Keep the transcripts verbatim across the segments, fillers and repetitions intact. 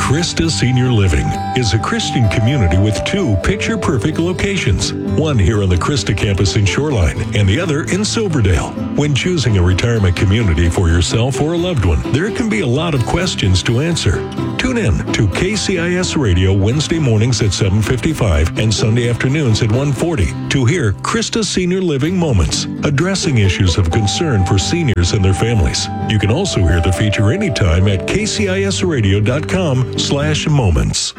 Christa Senior Living is a Christian community with two picture-perfect locations, one here on the Christa campus in Shoreline and the other in Silverdale. When choosing a retirement community for yourself or a loved one, there can be a lot of questions to answer. Tune in to K C I S Radio Wednesday mornings at seven fifty-five and Sunday afternoons at one forty to hear Christa Senior Living Moments, addressing issues of concern for seniors and their families. You can also hear the feature anytime at k c i s radio dot com slash moments.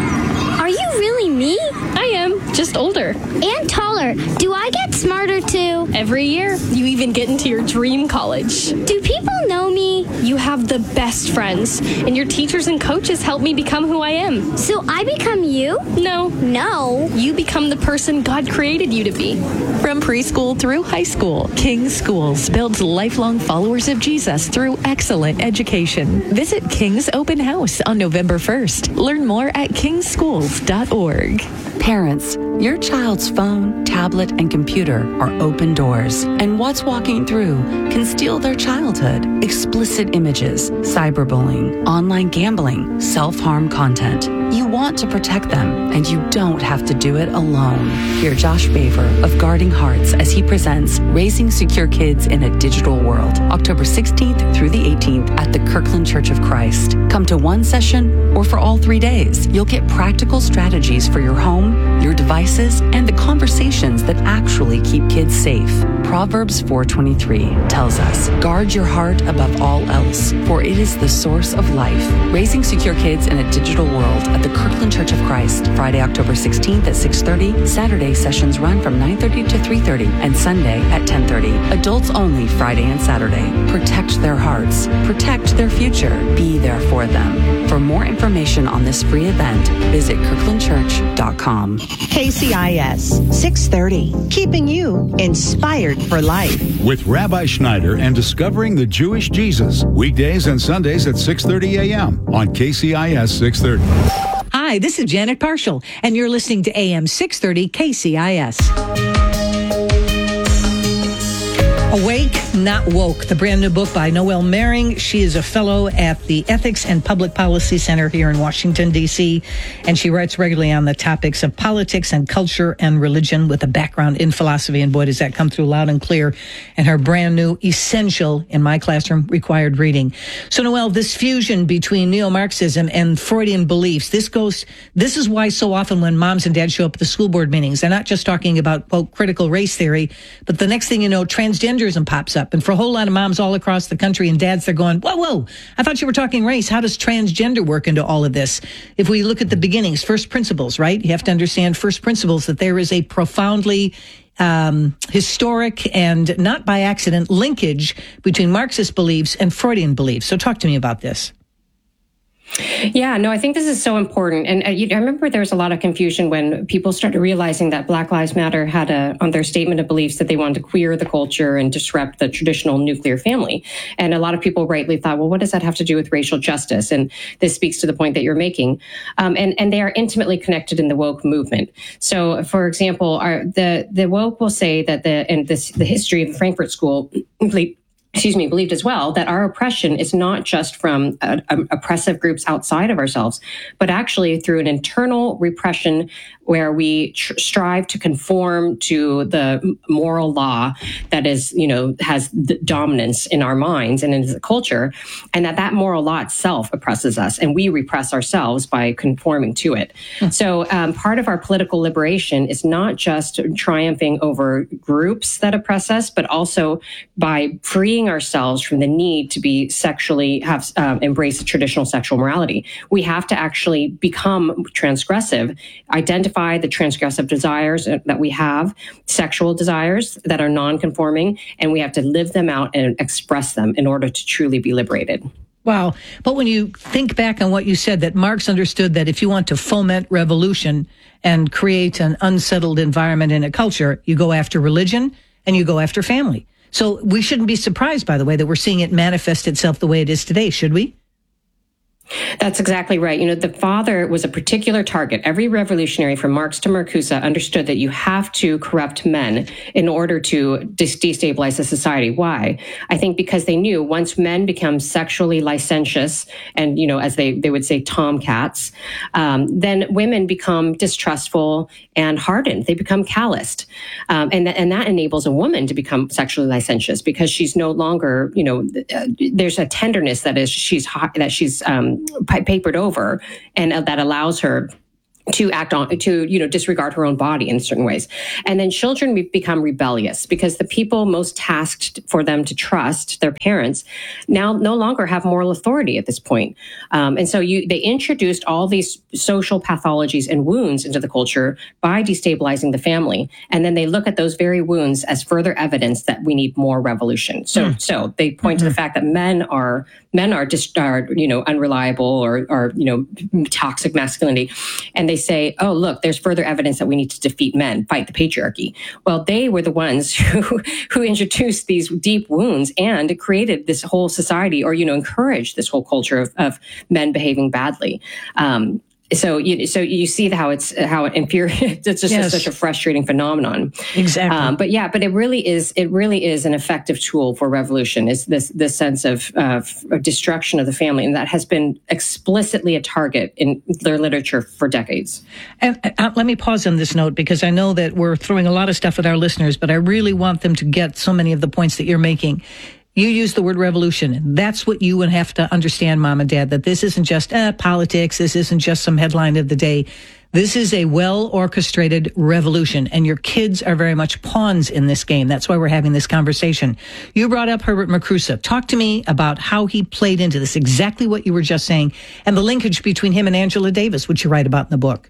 Are you really me? I am, just older. And taller. Do I get smarter too? Every year, you even get into your dream college. Do people know me? You have the best friends, and your teachers and coaches help me become who I am. So I become you? No. No. You become the person God created you to be. From preschool through high school, King's Schools builds lifelong followers of Jesus through excellent education. Visit King's Open House on November first. Learn more at kings schools dot org. Parents, your child's phone, tablet, and computer are open doors, and what's walking through can steal their childhood. Explicit images, cyberbullying, online gambling, self-harm content. You want to protect them, and you don't have to do it alone. Hear Josh Baver of Guarding Hearts as he presents Raising Secure Kids in a Digital World, October sixteenth through the eighteenth at the Kirkland Church of Christ. Come to one session or for all three days. You'll get practical strategies for your home, your devices, and the conversations that actually keep kids safe. Proverbs four twenty-three tells us, guard your heart above all else, for it is the source of life. Raising Secure Kids in a Digital World at the Kirkland Church of Christ, Friday, October sixteenth at six thirty. Saturday sessions run from nine thirty to three thirty, and Sunday at ten thirty. Adults only Friday and Saturday. Protect their hearts. Protect their future. Be there for them. For more information on this free event, visit kirkland church dot com. K C I S six thirty, keeping you inspired for life. With Rabbi Schneider and Discovering the Jewish Jesus, weekdays and Sundays at six thirty a.m. on K C I S six thirty. Hi, this is Janet Parshall, and you're listening to A M six thirty K C I S. Awake, Not Woke, the brand new book by Noelle Mering. She is a fellow at the Ethics and Public Policy Center here in Washington, D C, and she writes regularly on the topics of politics and culture and religion with a background in philosophy. And boy, does that come through loud and clear in her brand new, essential, in my classroom, required reading. So, Noelle, this fusion between neo-Marxism and Freudian beliefs, this goes, this is why so often when moms and dads show up at the school board meetings, they're not just talking about, quote, critical race theory, but the next thing you know, transgender pops up. And for a whole lot of moms all across the country and dads, they're going, whoa, whoa, I thought you were talking race. How does transgender work into all of this? If we look at the beginnings, first principles, right? You have to understand first principles, that there is a profoundly um, historic and not by accident linkage between Marxist beliefs and Freudian beliefs. So talk to me about this. Yeah, no, I think this is so important. And uh, you, I remember there was a lot of confusion when people started realizing that Black Lives Matter had a, on their statement of beliefs that they wanted to queer the culture and disrupt the traditional nuclear family. And a lot of people rightly thought, well, what does that have to do with racial justice? And this speaks to the point that you're making. Um, and, and they are intimately connected in the woke movement. So, for example, our, the, the woke will say that the, and this, the history of the Frankfurt School, excuse me, believed as well that our oppression is not just from uh, um, oppressive groups outside of ourselves, but actually through an internal repression where we tr- strive to conform to the moral law that is, you know, has the dominance in our minds and in the culture, and that that moral law itself oppresses us, and we repress ourselves by conforming to it. Mm-hmm. So um, part of our political liberation is not just triumphing over groups that oppress us, but also by freeing ourselves from the need to be sexually have um, embrace traditional sexual morality. We have to actually become transgressive, identify the transgressive desires that we have, sexual desires that are non-conforming, and we have to live them out and express them in order to truly be liberated. Wow. But when you think back on what you said, that Marx understood that if you want to foment revolution and create an unsettled environment in a culture, you go after religion and you go after family. So we shouldn't be surprised, by the way, that we're seeing it manifest itself the way it is today, should we? That's exactly right. You know, the father was a particular target. Every revolutionary from Marx to Marcuse understood that you have to corrupt men in order to dis- destabilize the society. Why? I think because they knew once men become sexually licentious and, you know, as they, they would say, tomcats, um, then women become distrustful and hardened. They become calloused. Um, and, th- and that enables a woman to become sexually licentious because she's no longer, you know, uh, there's a tenderness that is she's hot, that she's um, papered over, and uh, that allows her to act on, to, you know, disregard her own body in certain ways. And then children be- become rebellious because the people most tasked for them to trust, their parents, now no longer have moral authority at this point. Um, and so you, they introduced all these social pathologies and wounds into the culture by destabilizing the family. And then they look at those very wounds as further evidence that we need more revolution. So, mm. so they point mm-hmm. to the fact that men are, men are just, are, you know, unreliable or, or, you know, toxic masculinity. And they They say, oh, look, there's further evidence that we need to defeat men, fight the patriarchy. Well, they were the ones who, who introduced these deep wounds and created this whole society, or, you know, encouraged this whole culture of, of men behaving badly. Um, So you so you see how it's how it infuriates. It's just yes. a, such a frustrating phenomenon. Exactly. Um, but yeah, but it really is. It really is an effective tool for revolution. Is this this sense of, of destruction of the family, and that has been explicitly a target in their literature for decades. And uh, let me pause on this note because I know that we're throwing a lot of stuff at our listeners, but I really want them to get so many of the points that you're making. You use the word revolution. That's what you would have to understand, Mom and Dad, that this isn't just uh, politics. This isn't just some headline of the day. This is a well-orchestrated revolution, and your kids are very much pawns in this game. That's why we're having this conversation. You brought up Herbert Marcuse. Talk to me about how he played into this, exactly what you were just saying, and the linkage between him and Angela Davis, which you write about in the book.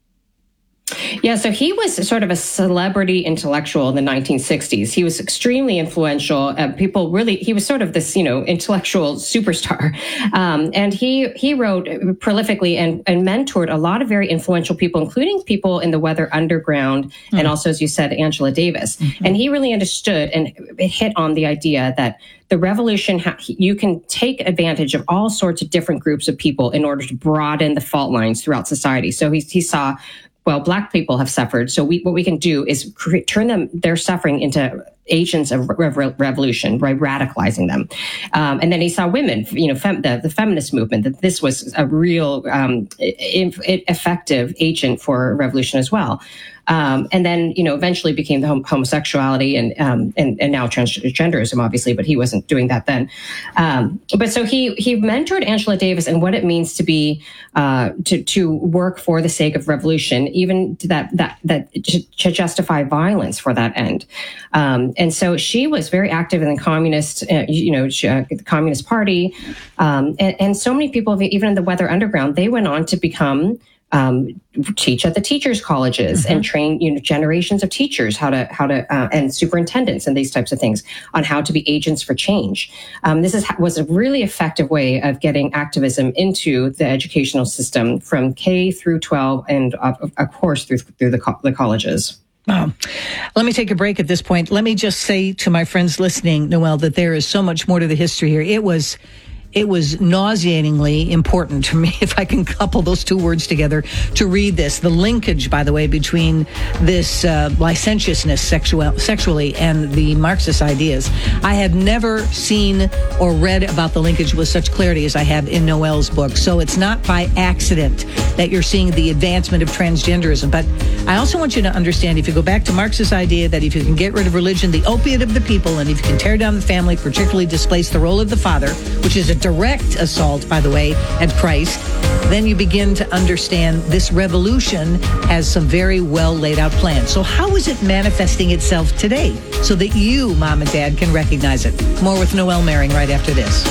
Yeah, so he was sort of a celebrity intellectual in the nineteen sixties. He was extremely influential. Uh, people really, he was sort of this, you know, intellectual superstar. Um, and he he wrote prolifically and, and mentored a lot of very influential people, including people in the Weather Underground, mm-hmm. and also, as you said, Angela Davis. Mm-hmm. And he really understood and it hit on the idea that the revolution, you can take advantage of all sorts of different groups of people in order to broaden the fault lines throughout society. So he, he saw, well, Black people have suffered. So we, what we can do is create, turn them, their suffering into agents of re- revolution by radicalizing them. Um, and then he saw women, you know, fem- the, the feminist movement, that this was a real um, I- I- effective agent for revolution as well. Um, and then, you know, eventually became the hom- homosexuality and, um, and and now transgenderism, obviously, but he wasn't doing that then. Um, but so he he mentored Angela Davis and what it means to be uh, to to work for the sake of revolution, even to that that that to, to justify violence for that end. Um, and so she was very active in the communist, uh, you know, uh, the Communist Party, um, and, and so many people, even in the Weather Underground, they went on to become. Um, teach at the teachers' colleges mm-hmm. and train, you know, generations of teachers how to how to uh, and superintendents and these types of things on how to be agents for change. Um, this is was a really effective way of getting activism into the educational system from K through twelve, and of, of course through through the, co- the colleges. Wow. Let me take a break at this point. Let me just say to my friends listening, Noelle, that there is so much more to the history here. It was. It was nauseatingly important to me, if I can couple those two words together, to read this. The linkage, by the way, between this uh, licentiousness sexual, sexually and the Marxist ideas. I had never seen or read about the linkage with such clarity as I have in Noelle's book. So it's not by accident that you're seeing the advancement of transgenderism. But I also want you to understand, if you go back to Marx's idea that if you can get rid of religion, the opiate of the people, and if you can tear down the family, particularly displace the role of the father, which is a direct assault, by the way, at Christ, then you begin to understand this revolution has some very well laid out plans. So how is it manifesting itself today so that you, Mom and Dad, can recognize it? More with Noelle Mering right after this.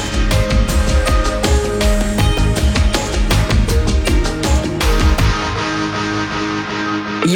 You're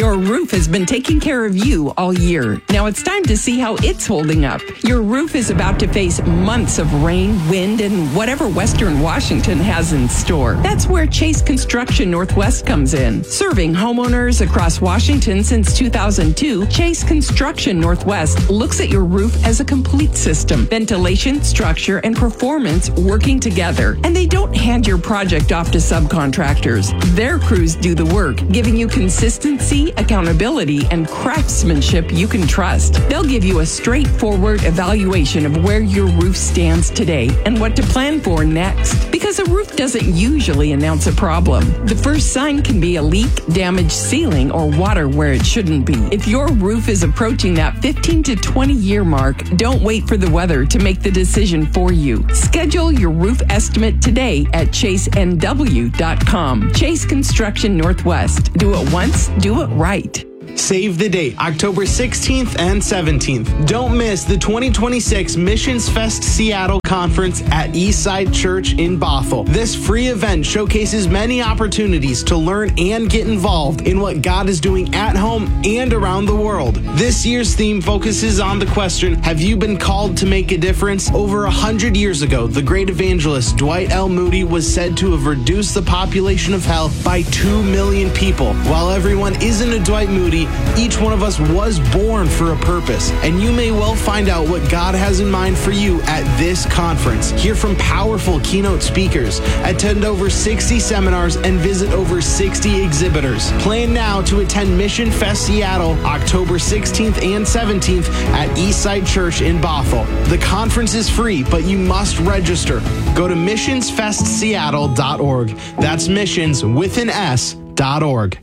Your roof has been taking care of you all year. Now it's time to see how it's holding up. Your roof is about to face months of rain, wind, and whatever Western Washington has in store. That's where Chase Construction Northwest comes in. Serving homeowners across Washington since two thousand two, Chase Construction Northwest looks at your roof as a complete system. Ventilation, structure, and performance working together. And they don't hand your project off to subcontractors. Their crews do the work, giving you consistency, accountability, and craftsmanship you can trust. They'll give you a straightforward evaluation of where your roof stands today and what to plan for next. Because a roof doesn't usually announce a problem. The first sign can be a leak, damaged ceiling, or water where it shouldn't be. If your roof is approaching that fifteen to twenty year mark, don't wait for the weather to make the decision for you. Schedule your roof estimate today at chase n w dot com. Chase Construction Northwest. Do it once, do it right. Save the date, October sixteenth and seventeenth. Don't miss the twenty twenty-six Missions Fest Seattle Conference at Eastside Church in Bothell. This free event showcases many opportunities to learn and get involved in what God is doing at home and around the world. This year's theme focuses on the question, have you been called to make a difference? Over a hundred years ago, the great evangelist Dwight L. Moody was said to have reduced the population of hell by two million people. While everyone isn't a Dwight Moody, each one of us was born for a purpose, and you may well find out what God has in mind for you at this conference. Hear from powerful keynote speakers, attend over sixty seminars, and visit over sixty exhibitors. Plan now to attend Mission Fest Seattle, October sixteenth and seventeenth at Eastside Church in Bothell. The conference is free, but you must register. Go to missions fest seattle dot org. That's missions with an S dot org.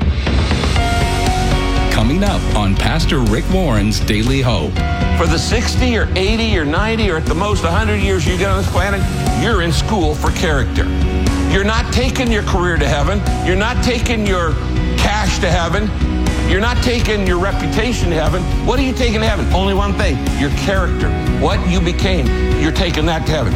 Coming up on Pastor Rick Warren's Daily Hope. For the sixty or eighty or ninety or at the most one hundred years you get on this planet, you're in school for character. You're not taking your career to heaven. You're not taking your cash to heaven. You're not taking your reputation to heaven. What are you taking to heaven? Only one thing, your character. What you became, you're taking that to heaven.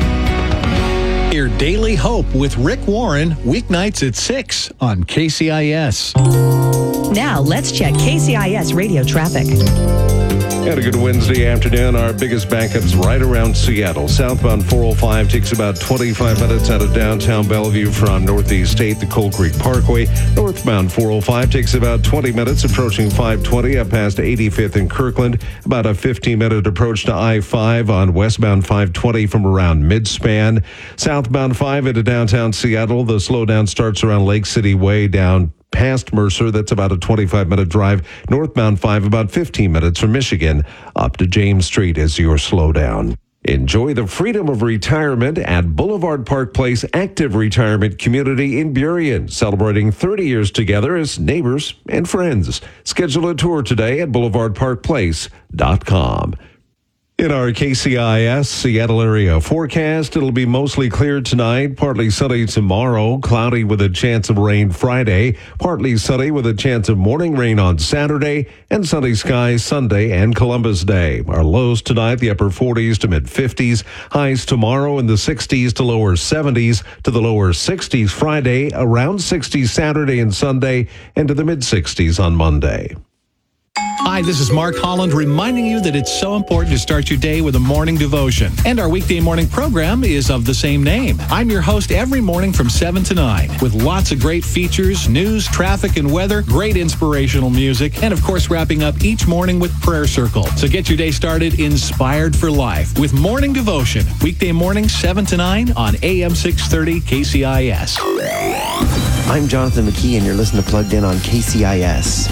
Your Daily Hope with Rick Warren, weeknights at six on K C I S. Now let's check K C I S radio traffic. Had a good Wednesday afternoon. Our biggest backups right around Seattle. Southbound four oh five takes about twenty-five minutes out of downtown Bellevue from Northeast eighth to Coal Creek Parkway. Northbound four oh five takes about twenty minutes approaching five twenty up past eighty-fifth in Kirkland. About a fifteen minute approach to I five on westbound five twenty from around Midspan. Southbound five into downtown Seattle. The slowdown starts around Lake City Way down past Mercer. That's about a twenty-five minute drive. Northbound five, about fifteen minutes from Michigan up to James Street is your slowdown. Enjoy the freedom of retirement at Boulevard Park Place Active Retirement Community in Burien, celebrating thirty years together as neighbors and friends. Schedule a tour today at boulevard park place dot com. In our K C I S Seattle area forecast, it'll be mostly clear tonight, partly sunny tomorrow, cloudy with a chance of rain Friday, partly sunny with a chance of morning rain on Saturday, and sunny skies Sunday and Columbus Day. Our lows tonight, the upper forties to mid fifties, highs tomorrow in the sixties to lower seventies to the lower sixties Friday, around sixties Saturday and Sunday, and to the mid sixties on Monday. Hi, this is Mark Holland reminding you that it's so important to start your day with a morning devotion. And our weekday morning program is of the same name. I'm your host every morning from seven to nine with lots of great features, news, traffic, and weather, great inspirational music, and of course wrapping up each morning with Prayer Circle. So get your day started inspired for life with Morning Devotion. Weekday morning seven to nine on A M six thirty K C I S. I'm Jonathan McKee and you're listening to Plugged In on K C I S.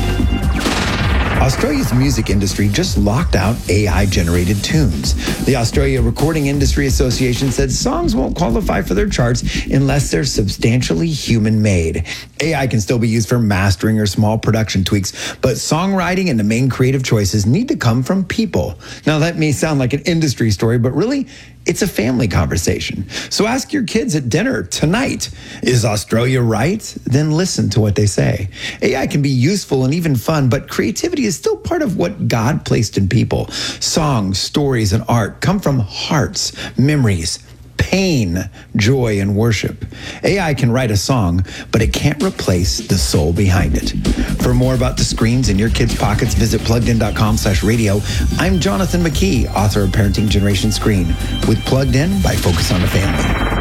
Australia's music industry just locked out A I-generated tunes. The Australia Recording Industry Association said songs won't qualify for their charts unless they're substantially human-made. A I can still be used for mastering or small production tweaks, but songwriting and the main creative choices need to come from people. Now, that may sound like an industry story, but really, it's a family conversation. So ask your kids at dinner tonight, is Australia right? Then listen to what they say. A I can be useful and even fun, but creativity is still part of what God placed in people. Songs, stories, and art come from hearts, memories, pain, joy, and worship. A I can write a song, but it can't replace the soul behind it. For more about the screens in your kids' pockets, visit pluggedin.com slash radio. I'm Jonathan McKee, author of Parenting Generation Screen, with Plugged In by Focus on the Family.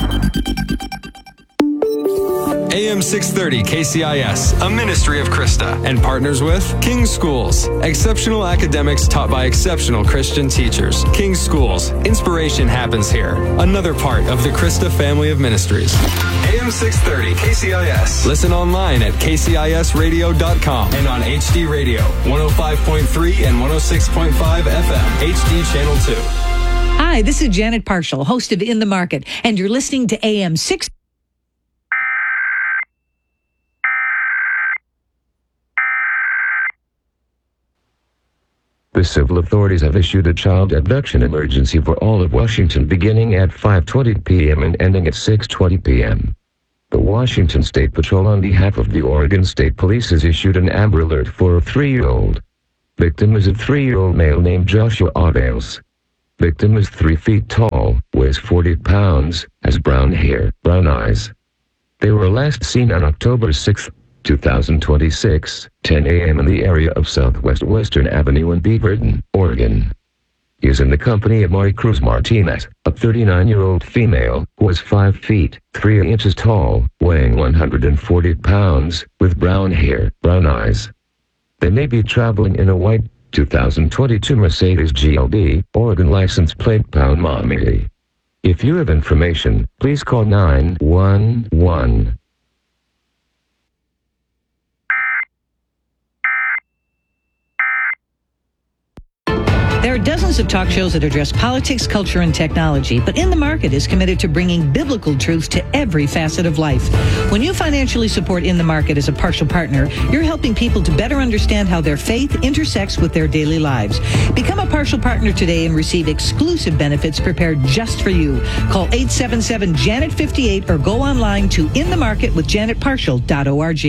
A M six thirty K C I S, a ministry of Krista, and partners with King's Schools, exceptional academics taught by exceptional Christian teachers. King's Schools, inspiration happens here. Another part of the Krista family of ministries. A M six thirty K C I S. Listen online at k c i s radio dot com and on H D Radio, one oh five point three and one oh six point five F M, H D Channel two. Hi, this is Janet Parshall, host of In the Market, and you're listening to A M six. The civil authorities have issued a child abduction emergency for all of Washington beginning at five twenty p.m. and ending at six twenty p.m. The Washington State Patrol on behalf of the Oregon State Police has issued an Amber Alert for a three-year-old. Victim is a three-year-old male named Joshua Avales. Victim is three feet tall, weighs forty pounds, has brown hair, brown eyes. They were last seen on October sixth, two thousand twenty-six, ten a.m. in the area of Southwest Western Avenue in Beaverton, Oregon. He is in the company of Mari Cruz Martinez, a thirty-nine-year-old female who is five feet, three inches tall, weighing one hundred forty pounds, with brown hair, brown eyes. They may be traveling in a white two thousand twenty-two Mercedes G L B, Oregon license plate pound mommy. If you have information, please call nine one one. There are dozens of talk shows that address politics, culture, and technology, but In the Market is committed to bringing biblical truth to every facet of life. When you financially support In the Market as a partial partner, you're helping people to better understand how their faith intersects with their daily lives. Become a partial partner today and receive exclusive benefits prepared just for you. Call eight seven seven, Janet fifty-eight or go online to in the market with janet partial dot org.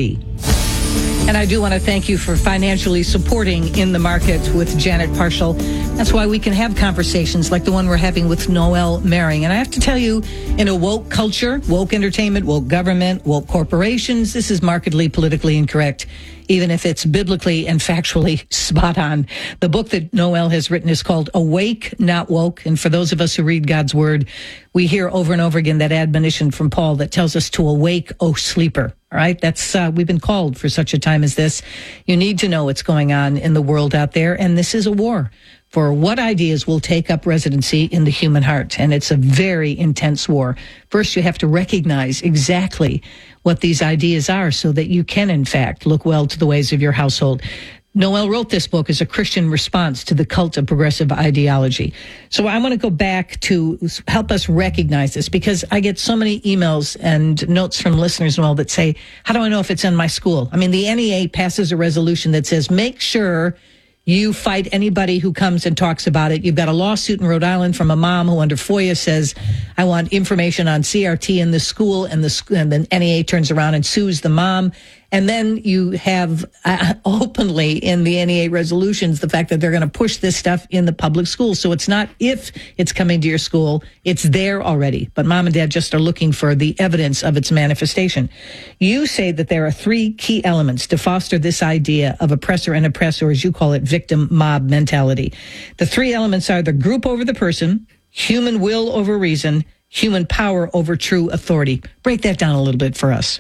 And I do want to thank you for financially supporting In the Market with Janet Parshall. That's why we can have conversations like the one we're having with Noel Mering. And I have to tell you, in a woke culture, woke entertainment, woke government, woke corporations, this is markedly politically incorrect, even if it's biblically and factually spot on. The book that Noel has written is called Awake, Not Woke. And for those of us who read God's Word, we hear over and over again that admonition from Paul that tells us to awake, O sleeper. All right, that's uh, we've been called for such a time as this. You need to know what's going on in the world out there, and this is a war for what ideas will take up residency in the human heart, and it's a very intense war. First, you have to recognize exactly what these ideas are so that you can, in fact, look well to the ways of your household. Noel wrote this book as a Christian response to the cult of progressive ideology. So I want to go back to help us recognize this, because I get so many emails and notes from listeners, Noel, that say, how do I know if it's in my school? I mean, the N E A passes a resolution that says, make sure you fight anybody who comes and talks about it. You've got a lawsuit in Rhode Island from a mom who under FOIA says, I want information on C R T in the school, and the and the N E A turns around and sues the mom. And then you have uh, openly in the N E A resolutions the fact that they're going to push this stuff in the public schools. So it's not if it's coming to your school, it's there already. But mom and dad just are looking for the evidence of its manifestation. You say that there are three key elements to foster this idea of oppressor and oppressor, as you call it, victim mob mentality. The three elements are the group over the person, human will over reason, human power over true authority. Break that down a little bit for us.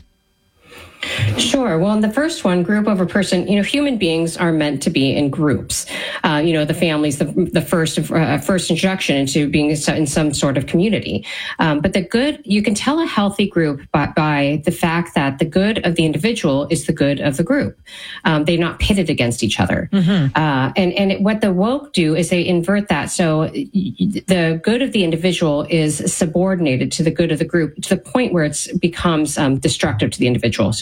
Sure. Well, in the first one, group over person, you know, human beings are meant to be in groups. Uh, you know, the family's the, the first uh, first introduction into being in some sort of community. Um, but the good, you can tell a healthy group by, by the fact that the good of the individual is the good of the group. Um, they're not pitted against each other. Mm-hmm. Uh, and and it, what the woke do is they invert that. So the good of the individual is subordinated to the good of the group to the point where it becomes um, destructive to the individual. So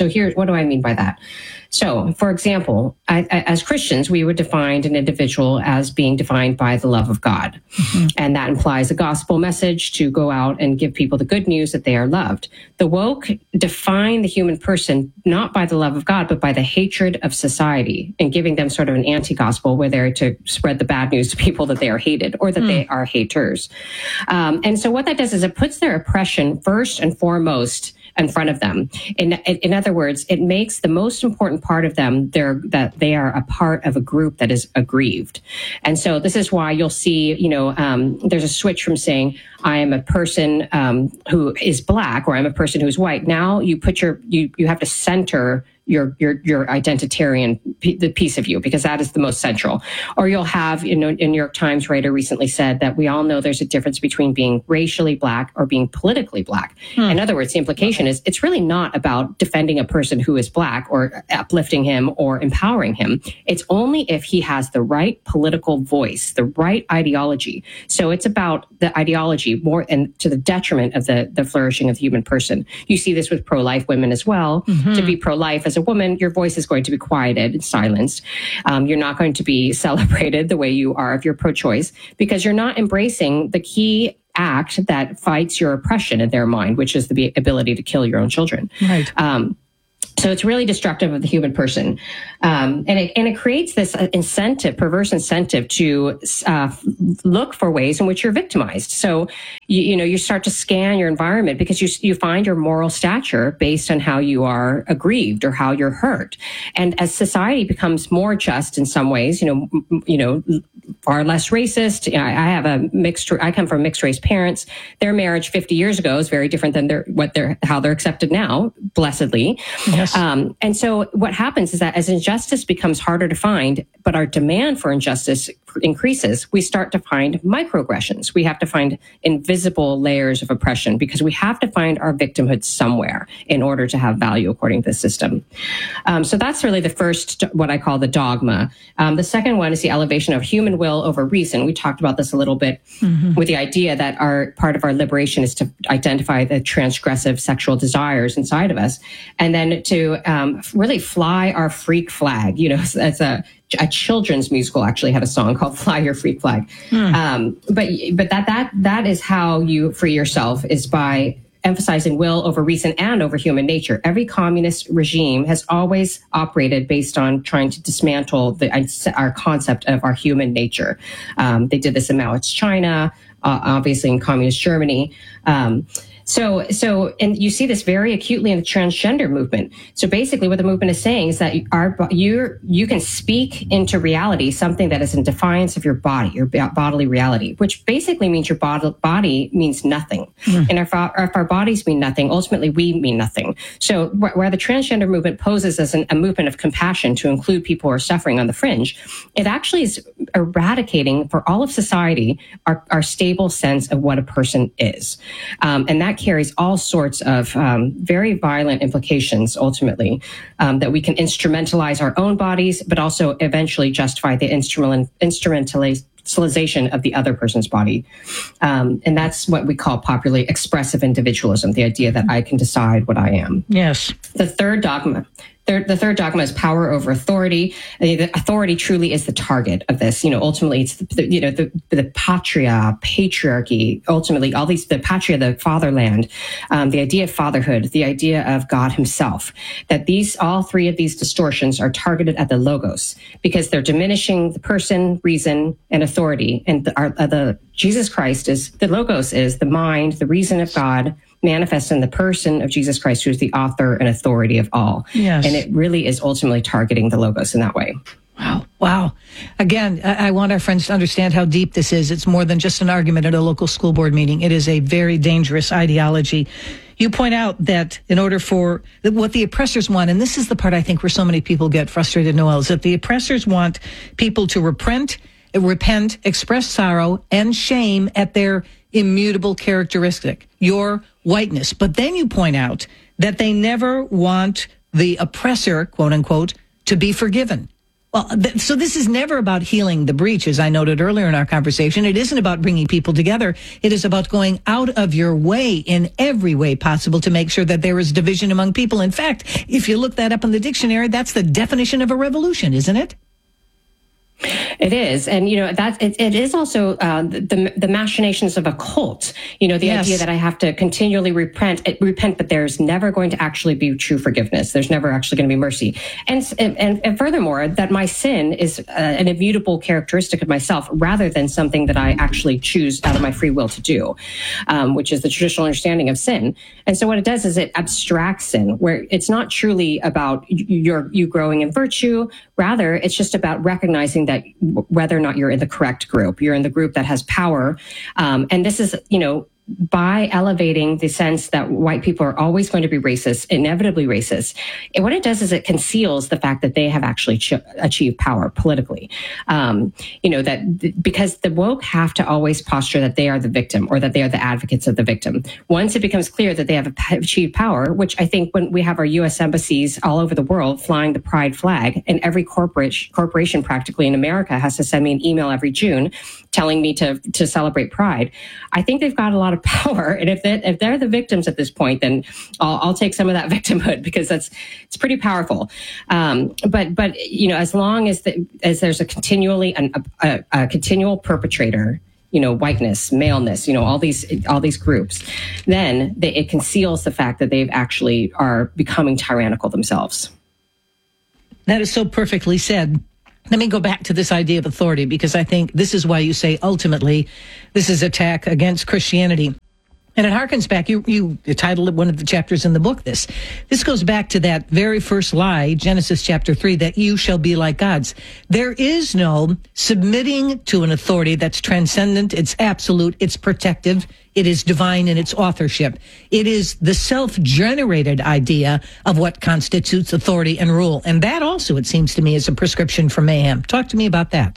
So here, what do I mean by that? So, for example, I, I, as Christians, we would define an individual as being defined by the love of God. Mm-hmm. And that implies a gospel message to go out and give people the good news that they are loved. The woke define the human person not by the love of God, but by the hatred of society, and giving them sort of an anti-gospel where they're to spread the bad news to people that they are hated or that mm. they are haters. Um, and so what that does is it puts their oppression first and foremost in front of them. In, in other words, it makes the most important part of them they're, that they are a part of a group that is aggrieved. And so this is why you'll see, you know, um, there's a switch from saying, I am a person um, who is black or I'm a person who's white. Now you put your, you, you have to center your your your identitarian the piece of you, because that is the most central. Or you'll have, you know, a New York Times writer recently said that we all know there's a difference between being racially black or being politically black. Hmm. In other words, the implication is it's really not about defending a person who is black or uplifting him or empowering him. It's only if he has the right political voice, the right ideology. So it's about the ideology more and to the detriment of the the flourishing of the human person. You see this with pro-life women as well. Mm-hmm. To be pro-life as a woman, your voice is going to be quieted and silenced. Um, you're not going to be celebrated the way you are if you're pro-choice, because you're not embracing the key act that fights your oppression in their mind, which is the ability to kill your own children. Right. Um, So it's really destructive of the human person. Um, and, it, and it creates this incentive, perverse incentive to uh, look for ways in which you're victimized. So, you, you know, you start to scan your environment because you, you find your moral stature based on how you are aggrieved or how you're hurt. And as society becomes more just in some ways, you know, m- you know, far less racist. I, I have a mixed, I come from mixed race parents. Their marriage fifty years ago is very different than their, what they're, how they're accepted now, blessedly. Yes. Um, and so what happens is that as injustice becomes harder to find, but our demand for injustice increases, we start to find microaggressions. We have to find invisible layers of oppression because we have to find our victimhood somewhere in order to have value according to the system. Um, so that's really the first, what I call the dogma. Um, the second one is the elevation of human will over reason. We talked about this a little bit mm-hmm. with the idea that our part of our liberation is to identify the transgressive sexual desires inside of us, and then to um, really fly our freak flag. You know, as a A children's musical actually had a song called "Fly Your Freak Flag," hmm. um, but but that that that is how you free yourself, is by emphasizing will over reason and over human nature. Every communist regime has always operated based on trying to dismantle the, our concept of our human nature. Um, they did this in Maoist China, uh, obviously in communist Germany. Um, So, so, and you see this very acutely in the transgender movement. So basically what the movement is saying is that our, you you can speak into reality, something that is in defiance of your body, your bodily reality, which basically means your bod- body means nothing. Mm. And if our, if our bodies mean nothing, ultimately we mean nothing. So wh- where the transgender movement poses as an, a movement of compassion to include people who are suffering on the fringe, it actually is eradicating for all of society our, our stable sense of what a person is. Um, and that carries all sorts of um, very violent implications, ultimately, um, that we can instrumentalize our own bodies, but also eventually justify the instrumental instrumentalization of the other person's body. Um, and that's what we call popularly expressive individualism, the idea that I can decide what I am. Yes. The third dogma. Third, the third dogma is power over authority. The authority truly is the target of this. You know, ultimately, it's the, the you know the the patria, patriarchy. Ultimately, all these the patria, the fatherland, um, the idea of fatherhood, the idea of God Himself. That these all three of these distortions are targeted at the logos because they're diminishing the person, reason, and authority. And the, our, uh, the Jesus Christ is the logos is the mind, the reason of God, manifest in the person of Jesus Christ, who is the author and authority of all. Yes. And it really is ultimately targeting the logos in that way. Wow. Wow. Again, I want our friends to understand how deep this is. It's more than just an argument at a local school board meeting. It is a very dangerous ideology. You point out that in order for what the oppressors want, and this is the part I think where so many people get frustrated, Noel, is that the oppressors want people to repent, repent, express sorrow and shame at their immutable characteristic, your whiteness. But then you point out that they never want the oppressor, quote unquote, to be forgiven. Well, th- so this is never about healing the breach, as I noted earlier in our conversation. It isn't about bringing people together. It is about going out of your way in every way possible to make sure that there is division among people. In fact, if you look that up in the dictionary, that's the definition of a revolution, isn't it? It is. And, you know, that it, it is also uh, the the machinations of a cult. You know, the Yes. idea that I have to continually repent, repent, but there's never going to actually be true forgiveness. There's never actually going to be mercy. And, and, and furthermore, that my sin is uh, an immutable characteristic of myself rather than something that I actually choose out of my free will to do, um, which is the traditional understanding of sin. And so what it does is it abstracts sin, where it's not truly about your you growing in virtue. Rather, it's just about recognizing that whether or not you're in the correct group, you're in the group that has power. Um, and this is, you know, by elevating the sense that white people are always going to be racist, inevitably racist, and what it does is it conceals the fact that they have actually ch- achieved power politically. Um, you know, that th- because the woke have to always posture that they are the victim or that they are the advocates of the victim. Once it becomes clear that they have achieved power, which I think when we have our U S embassies all over the world flying the pride flag, and every corporate corporation practically in America has to send me an email every June telling me to to celebrate pride, I think they've got a lot of power. And if they if they're the victims at this point, then I'll, I'll take some of that victimhood because that's it's pretty powerful. Um, but but you know, as long as the, as there's a continually an, a, a continual perpetrator, you know, whiteness, maleness, you know, all these all these groups, then they, it conceals the fact that they've actually are becoming tyrannical themselves. That is so perfectly said. Let me go back to this idea of authority, because I think this is why you say ultimately this is attack against Christianity. And it harkens back, you, you titled one of the chapters in the book this. This goes back to that very first lie, Genesis chapter three, that you shall be like gods. There is no submitting to an authority that's transcendent, it's absolute, it's protective, it is divine in its authorship. It is the self-generated idea of what constitutes authority and rule. And that also, it seems to me, is a prescription for mayhem. Talk to me about that.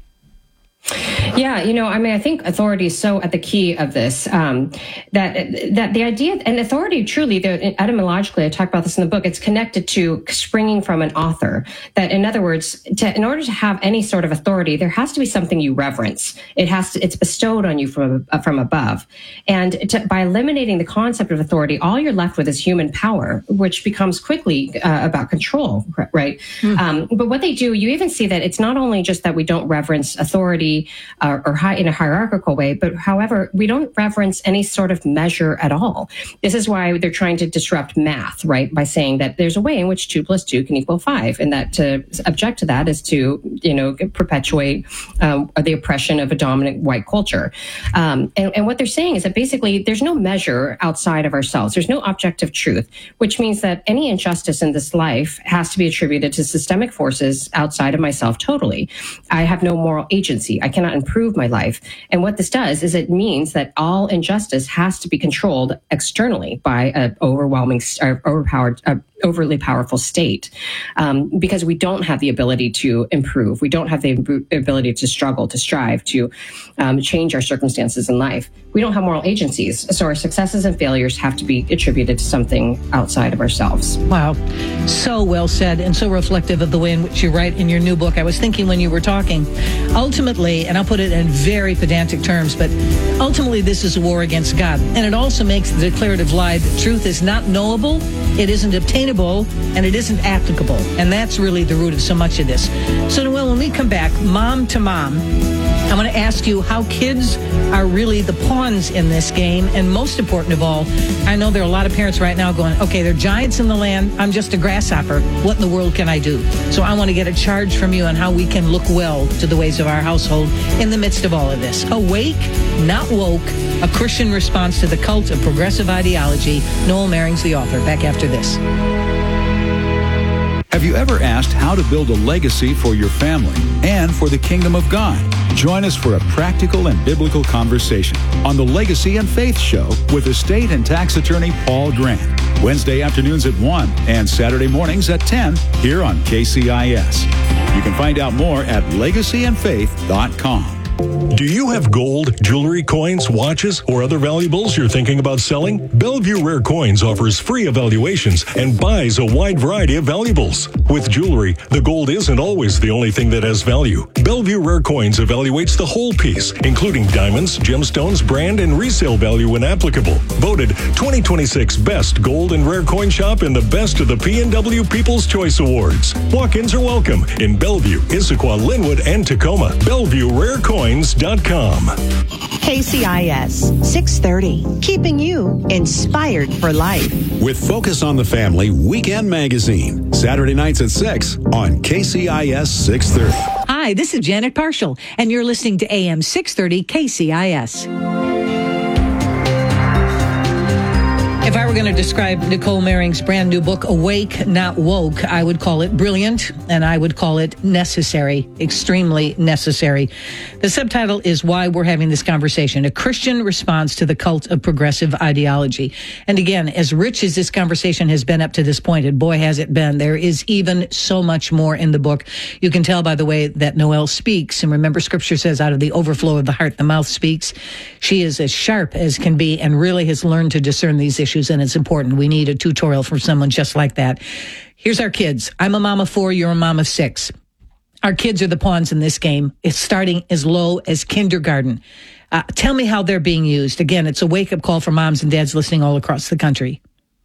Yeah, you know, I mean, I think authority is so at the key of this, um, that that the idea, and authority truly, the, etymologically, I talk about this in the book, it's connected to springing from an author. That, in other words, to, in order to have any sort of authority, there has to be something you reverence. It has to, it's bestowed on you from uh, from above. And to, by eliminating the concept of authority, all you're left with is human power, which becomes quickly uh, about control, right? Mm. Um, but what they do, you even see that it's not only just that we don't reverence authority Uh, or high, in a hierarchical way, but however, we don't reverence any sort of measure at all. This is why they're trying to disrupt math, right? By saying that there's a way in which two plus two can equal five, and that to object to that is to, you know, perpetuate um, the oppression of a dominant white culture. Um, and, and what they're saying is that basically there's no measure outside of ourselves. There's no objective truth, which means that any injustice in this life has to be attributed to systemic forces outside of myself totally. I have no moral agency. I cannot improve my life. And what this does is it means that all injustice has to be controlled externally by an overwhelming, uh, overpowered, uh, overly powerful state, um, because we don't have the ability to improve. We don't have the ability to struggle, to strive, to um, change our circumstances in life. We don't have moral agencies. So our successes and failures have to be attributed to something outside of ourselves. Wow. So well said, and so reflective of the way in which you write in your new book. I was thinking when you were talking, ultimately, and I'll put it in very pedantic terms, but ultimately this is a war against God. And it also makes the declarative lie that truth is not knowable, it isn't obtainable, and it isn't applicable. And that's really the root of so much of this. So, Noelle, when we come back, mom to mom, I want to ask you how kids are really the pawns in this game. And most important of all, I know there are a lot of parents right now going, okay, they're giants in the land. I'm just a grasshopper. What in the world can I do? So I want to get a charge from you on how we can look well to the ways of our household in the midst of all of this. Awake, not woke, a Christian response to the cult of progressive ideology. Noelle Mering's the author. Back after this. Have you ever asked how to build a legacy for your family and for the kingdom of God? Join us for a practical and biblical conversation on the Legacy and Faith Show with estate and tax attorney Paul Grant. Wednesday afternoons at one and Saturday mornings at ten here on K C I S. You can find out more at legacy and faith dot com. Do you have gold, jewelry, coins, watches, or other valuables you're thinking about selling? Bellevue Rare Coins offers free evaluations and buys a wide variety of valuables. With jewelry, the gold isn't always the only thing that has value. Bellevue Rare Coins evaluates the whole piece, including diamonds, gemstones, brand, and resale value when applicable. Voted twenty twenty-six Best Gold and Rare Coin Shop in the Best of the P N W People's Choice Awards. Walk-ins are welcome in Bellevue, Issaquah, Linwood, and Tacoma. Bellevue Rare Coins dot com. K C I S six thirty, keeping you inspired for life. With Focus on the Family Weekend Magazine, Saturday nights at six on K C I S six thirty. Hi, this is Janet Parshall, and you're listening to A M six thirty K C I S. If I were going to describe Nicole Maring's brand new book, Awake, Not Woke, I would call it brilliant, and I would call it necessary, extremely necessary. The subtitle is Why We're Having This Conversation, a Christian response to the cult of progressive ideology. And again, as rich as this conversation has been up to this point, and boy has it been, there is even so much more in the book. You can tell by the way that Noelle speaks, and remember Scripture says out of the overflow of the heart, the mouth speaks. She is as sharp as can be and really has learned to discern these issues. And it's important. We need a tutorial from someone just like that. Here's our kids. I'm a mom of four. You're a mom of six. Our kids are the pawns in this game. It's starting as low as kindergarten. Uh, tell me how they're being used. Again, it's a wake-up call for moms and dads listening all across the country.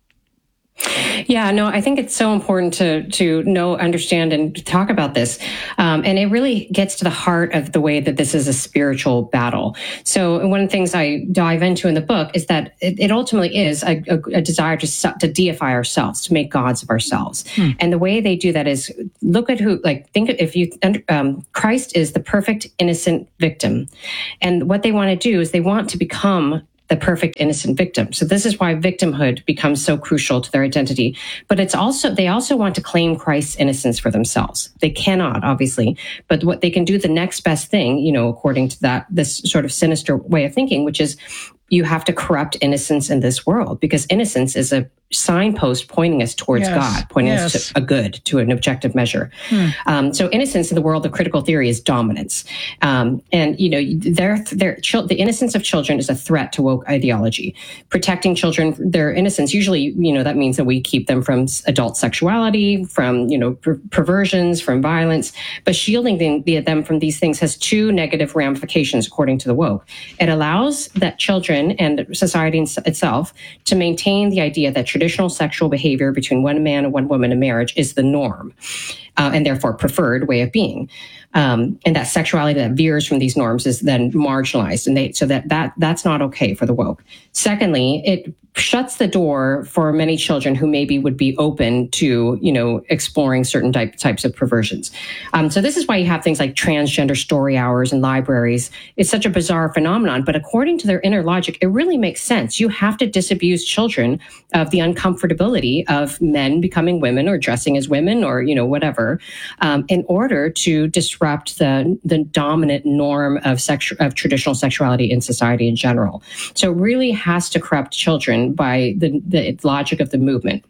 Yeah, no, I think it's so important to to know, understand, and talk about this. Um, and it really gets to the heart of the way that this is a spiritual battle. So one of the things I dive into in the book is that it, it ultimately is a, a, a desire to, to deify ourselves, to make gods of ourselves. Hmm. And the way they do that is look at who, like, think if you, um, Christ is the perfect innocent victim. And what they want to do is they want to become the perfect innocent victim. So this is why victimhood becomes so crucial to their identity. But it's also, they also want to claim Christ's innocence for themselves. They cannot, obviously, but what they can do, the next best thing, you know, according to that, this sort of sinister way of thinking, which is you have to corrupt innocence in this world, because innocence is a signpost pointing us towards yes. God, pointing yes. us to a good, to an objective measure. Hmm. Um, so innocence in the world of critical theory is dominance. Um, and, you know, their, their, the innocence of children is a threat to woke ideology. Protecting children, their innocence, usually, you know, that means that we keep them from adult sexuality, from, you know, per- perversions, from violence, but shielding them, them from these things has two negative ramifications, according to the woke. It allows that children and society itself to maintain the idea that traditional sexual behavior between one man and one woman in marriage is the norm, uh, and therefore preferred way of being. Um, and that sexuality that veers from these norms is then marginalized, and they so that that that's not okay for the woke. Secondly, it shuts the door for many children who maybe would be open to, you know, exploring certain type, types of perversions. Um, so this is why you have things like transgender story hours in libraries. It's such a bizarre phenomenon, but according to their inner logic, it really makes sense. You have to disabuse children of the uncomfortability of men becoming women or dressing as women or, you know, whatever, um, in order to disrupt the, the dominant norm of sex, of traditional sexuality in society in general. So it really has to corrupt children by the, the logic of the movement.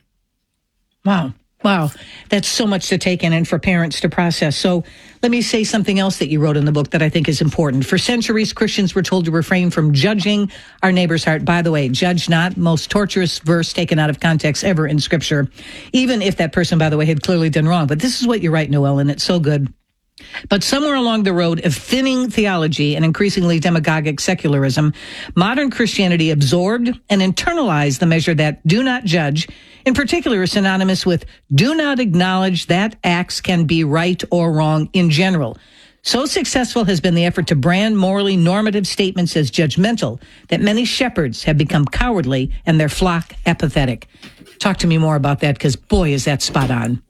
Wow. Wow. That's so much to take in and for parents to process. So let me say something else that you wrote in the book that I think is important. For centuries, Christians were told to refrain from judging our neighbor's heart. By the way, judge not, most torturous verse taken out of context ever in Scripture, even if that person, by the way, had clearly done wrong. But this is what you write, Noelle, and it's so good. But somewhere along the road of thinning theology and increasingly demagogic secularism, modern Christianity absorbed and internalized the measure that do not judge, in particular, is synonymous with do not acknowledge that acts can be right or wrong in general. So successful has been the effort to brand morally normative statements as judgmental that many shepherds have become cowardly and their flock apathetic. Talk to me more about that, because boy, is that spot on.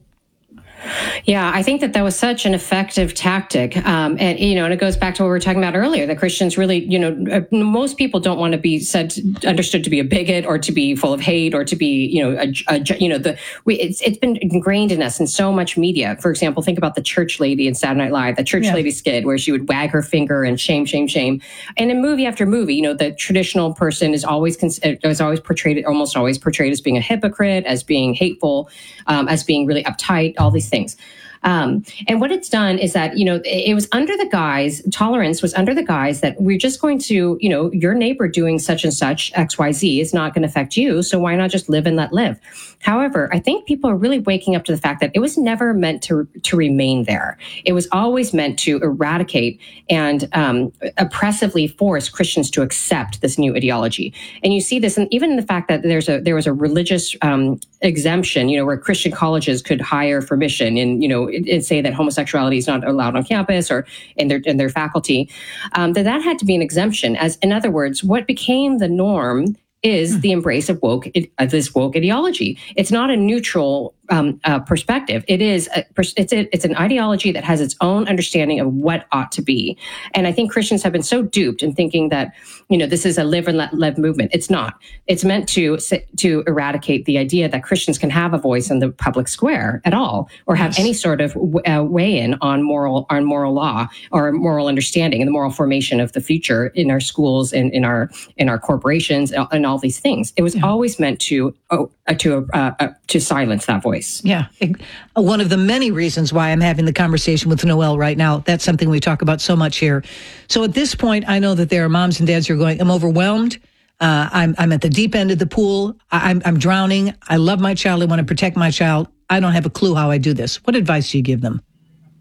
Yeah, I think that that was such an effective tactic. Um, and, you know, and it goes back to what we were talking about earlier, that Christians really, you know, most people don't want to be said, understood to be a bigot or to be full of hate or to be, you know, a, a, you know, the, we, it's, it's been ingrained in us in so much media. For example, think about the church lady in Saturday Night Live, the church yeah. lady skit where she would wag her finger and shame, shame, shame. And in movie after movie, you know, the traditional person is always, is always portrayed, almost always portrayed as being a hypocrite, as being hateful, um, as being really uptight, all these things. Um, and what it's done is that, you know, it, it was under the guise, tolerance was under the guise that we're just going to, you know, your neighbor doing such and such X Y Z is not going to affect you. So why not just live and let live? However, I think people are really waking up to the fact that it was never meant to, to remain there. It was always meant to eradicate and um, oppressively force Christians to accept this new ideology. And you see this, and even in the fact that there's a there was a religious um, exemption, you know, where Christian colleges could hire for mission, and you know, and say that homosexuality is not allowed on campus or in their in their faculty. Um, that that had to be an exemption. As in other words, what became the norm is the embrace of woke, of this woke ideology. It's not a neutral um, uh, perspective. It is, a, it's a, it's an ideology that has its own understanding of what ought to be. And I think Christians have been so duped in thinking that, you know, this is a live and let live movement. It's not. It's meant to to eradicate the idea that Christians can have a voice in the public square at all, or have yes. any sort of uh, weigh-in on moral on moral law or moral understanding and the moral formation of the future in our schools and in our in our corporations and all these things. It was yeah. always meant to oh, uh, to uh, uh, to silence that voice. Yeah. One of the many reasons why I'm having the conversation with Noelle right now. That's something we talk about so much here. So at this point, I know that there are moms and dads who are going, I'm overwhelmed. Uh, I'm, I'm at the deep end of the pool. I, I'm, I'm drowning. I love my child. I want to protect my child. I don't have a clue how I do this. What advice do you give them?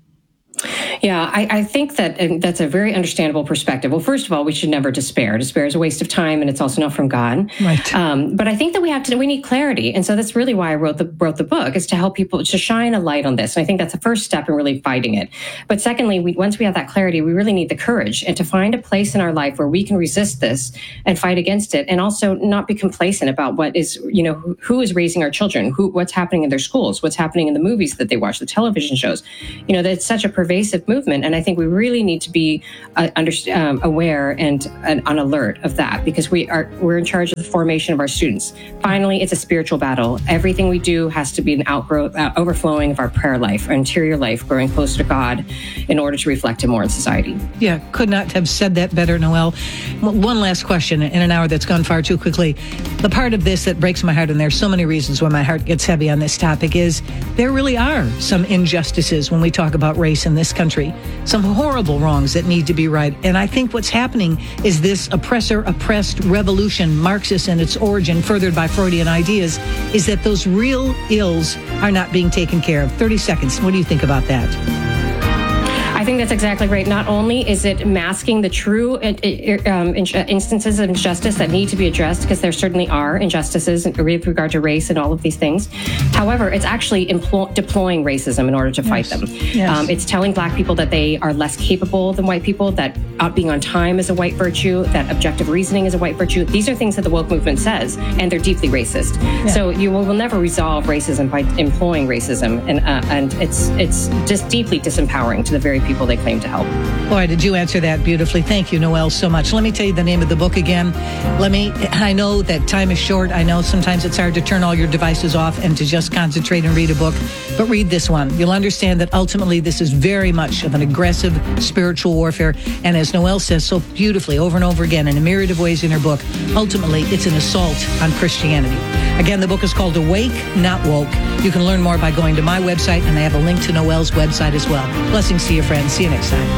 Yeah, I, I think that and that's a very understandable perspective. Well, first of all, we should never despair. Despair is a waste of time, and it's also not from God. Right. Um, but I think that we have to. We need clarity, and so that's really why I wrote the wrote the book, is to help people to shine a light on this. And I think that's the first step in really fighting it. But secondly, we, once we have that clarity, we really need the courage and to find a place in our life where we can resist this and fight against it, and also not be complacent about what is, you know, who, who is raising our children, who what's happening in their schools, what's happening in the movies that they watch, the television shows. You know, that's such a pervasive movement, and I think we really need to be uh, under, um, aware and, and on alert of that, because we are we're in charge of the formation of our students. Finally, it's a spiritual battle. Everything we do has to be an outgrowth, uh, overflowing of our prayer life, our interior life, growing closer to God, in order to reflect Him more in society. Yeah, could not have said that better, Noelle. One last question in an hour that's gone far too quickly. The part of this that breaks my heart, and there's so many reasons why my heart gets heavy on this topic, is there really are some injustices when we talk about race in this country. Some horrible wrongs that need to be right. And I think what's happening is this oppressor-oppressed revolution, Marxist in its origin, furthered by Freudian ideas, is that those real ills are not being taken care of. thirty seconds. What do you think about that? I think that's exactly right. Not only is it masking the true um, instances of injustice that need to be addressed, because there certainly are injustices with regard to race and all of these things. However, it's actually empl- deploying racism in order to fight yes. them. Yes. Um, it's telling Black people that they are less capable than white people, that out being on time is a white virtue, that objective reasoning is a white virtue. These are things that the woke movement says, and they're deeply racist. Yeah. So you will, will never resolve racism by employing racism, and uh, and it's it's just deeply disempowering to the very people they claim to help. Boy, did you answer that beautifully. Thank you, Noelle, so much. Let me tell you the name of the book again. Let me, I know that time is short. I know sometimes it's hard to turn all your devices off and to just concentrate and read a book, but read this one. You'll understand that ultimately this is very much of an aggressive spiritual warfare. And as Noelle says so beautifully over and over again in a myriad of ways in her book, ultimately it's an assault on Christianity. Again, the book is called Awake, Not Woke. You can learn more by going to my website, and I have a link to Noelle's website as well. Blessings to you, friends. See you next time.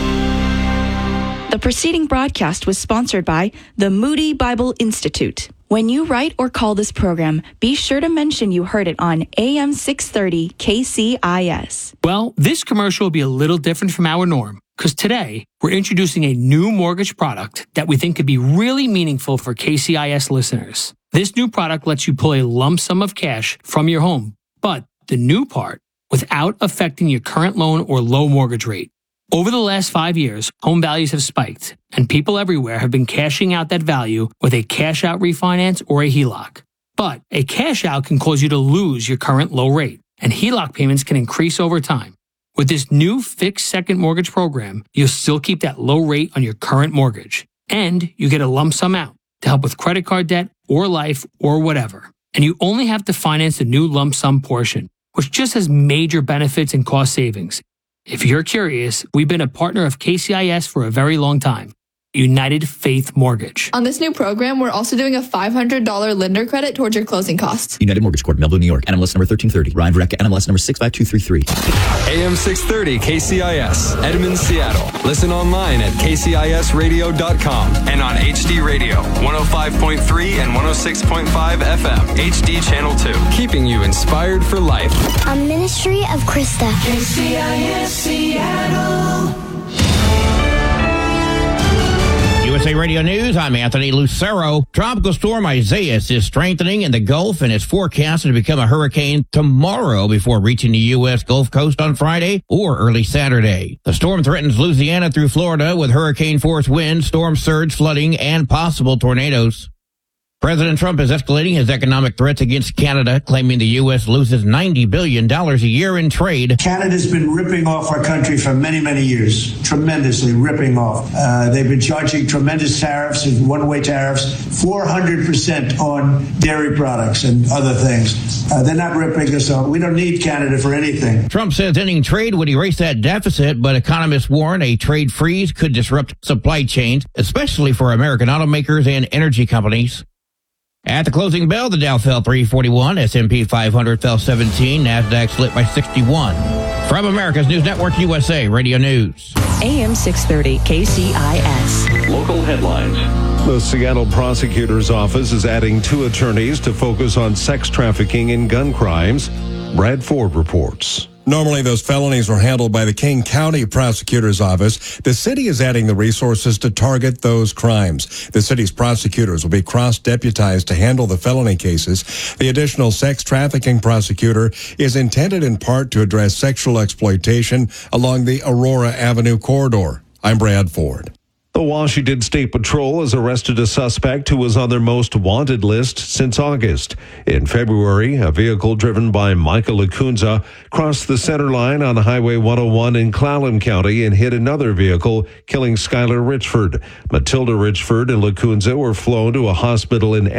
The preceding broadcast was sponsored by the Moody Bible Institute. When you write or call this program, be sure to mention you heard it on A M six thirty K C I S. Well, this commercial will be a little different from our norm, because today we're introducing a new mortgage product that we think could be really meaningful for K C I S listeners. This new product lets you pull a lump sum of cash from your home, but the new part, without affecting your current loan or low mortgage rate. Over the last five years, home values have spiked, and people everywhere have been cashing out that value with a cash-out refinance or a H E L O C. But a cash-out can cause you to lose your current low rate, and H E L O C payments can increase over time. With this new fixed second mortgage program, you'll still keep that low rate on your current mortgage, and you get a lump sum out to help with credit card debt or life or whatever. And you only have to finance the new lump sum portion, which just has major benefits and cost savings. If you're curious, we've been a partner of K C I S for a very long time. United Faith Mortgage. On this new program, we're also doing a five hundred dollars lender credit towards your closing costs. United Mortgage Corp, Melville, New York. N M L S number thirteen thirty. Ryan Vereka, N M L S number six five two three three. A M six thirty K C I S, Edmonds, Seattle. Listen online at k c i s radio dot com and on H D Radio, one oh five point three and one oh six point five F M, H D Channel two. Keeping you inspired for life. A ministry of Krista. K C I S Seattle. U S A Radio News, I'm Anthony Lucero. Tropical storm Isaias is strengthening in the Gulf and is forecasted to become a hurricane tomorrow before reaching the U S Gulf Coast on Friday or early Saturday. The storm threatens Louisiana through Florida with hurricane-force winds, storm surge, flooding, and possible tornadoes. President Trump is escalating his economic threats against Canada, claiming the U S loses ninety billion dollars a year in trade. Canada's been ripping off our country for many, many years, tremendously ripping off. Uh, they've been charging tremendous tariffs, one-way tariffs, four hundred percent on dairy products and other things. Uh, they're not ripping us off. We don't need Canada for anything. Trump says ending trade would erase that deficit, but economists warn a trade freeze could disrupt supply chains, especially for American automakers and energy companies. At the closing bell, the Dow fell three forty-one, S and P five hundred fell seventeen, NASDAQ slipped by sixty-one. From America's News Network U S A Radio News. A M six thirty K C I S. Local headlines. The Seattle Prosecutor's Office is adding two attorneys to focus on sex trafficking and gun crimes. Brad Ford reports. Normally, those felonies are handled by the King County Prosecutor's Office. The city is adding the resources to target those crimes. The city's prosecutors will be cross-deputized to handle the felony cases. The additional sex trafficking prosecutor is intended in part to address sexual exploitation along the Aurora Avenue corridor. I'm Brad Ford. The Washington State Patrol has arrested a suspect who was on their most wanted list since August. In February, a vehicle driven by Michael Lacunza crossed the center line on Highway one oh one in Clallam County and hit another vehicle, killing Skylar Richford. Matilda Richford and Lacunza were flown to a hospital in